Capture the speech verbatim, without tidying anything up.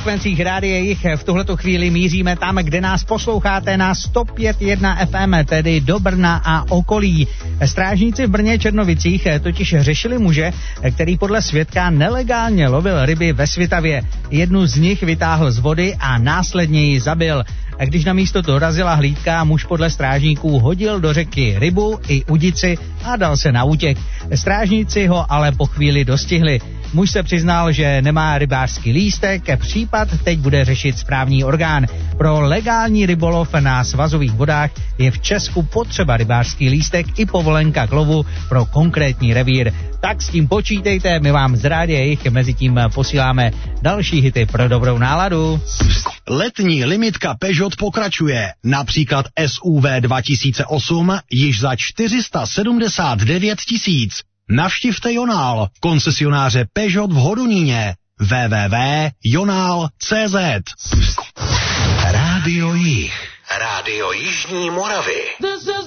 frekvencích Rádia Jich v tuhletu chvíli míříme tam, kde nás posloucháte na sto pět jedna F M, tedy do Brna a okolí. Strážníci v Brně Černovicích totiž řešili muže, který podle svědka nelegálně lovil ryby ve Svitavě. Jednu z nich vytáhl z vody a následně ji zabil. A když na místo dorazila hlídka, muž podle strážníků hodil do řeky rybu i udici a dal se na útěk. Strážníci ho ale po chvíli dostihli. Muž se přiznal, že nemá rybářský lístek, případ teď bude řešit správní orgán. Pro legální rybolov na svazových vodách je v Česku potřeba rybářský lístek i povolenka k lovu pro konkrétní revír. Tak s tím počítejte, my vám z Rádia Jich mezi tím posíláme další hity pro dobrou náladu. Letní limitka Peugeot pokračuje. Například S U V dva tisíce osm již za čtyři sta sedmdesát devět tisíc. Navštivte Jonál, koncesionáře Peugeot v Hodoníně. w w w tečka jonál tečka c z. Rádio Jich. Rádio Jižní Moravy.